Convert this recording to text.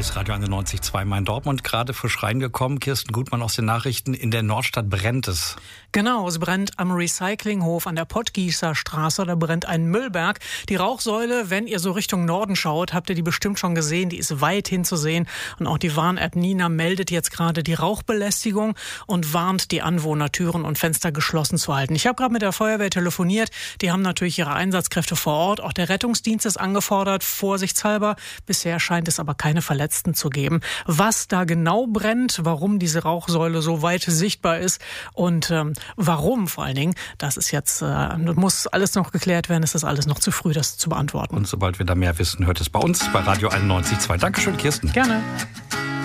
ist Radio 91.2 Main-Dortmund. Gerade frisch reingekommen. Kirsten Gutmann aus den Nachrichten. In der Nordstadt brennt es. Genau, es brennt am Recyclinghof an der Pottgießer Straße. Da brennt ein Müllberg. Die Rauchsäule, wenn ihr so Richtung Norden schaut, habt ihr die bestimmt schon gesehen. Die ist weithin zu sehen. Und auch die Warn-App Nina meldet jetzt gerade die Rauchbelästigung und warnt die Anwohner, Türen und Fenster geschlossen zu halten. Ich habe gerade mit der Feuerwehr telefoniert. Die haben natürlich ihre Einsatzkräfte vor Ort. Auch der Rettungsdienst ist angefordert, vorsichtshalber. Bisher scheint es aber keine Verletzten zu geben. Was da genau brennt, warum diese Rauchsäule so weit sichtbar ist und warum vor allen Dingen, das ist jetzt, muss alles noch geklärt werden. Es ist alles noch zu früh, das zu beantworten. Und sobald wir da mehr wissen, hört es bei uns bei Radio 91.2. Dankeschön, Kirsten. Gerne.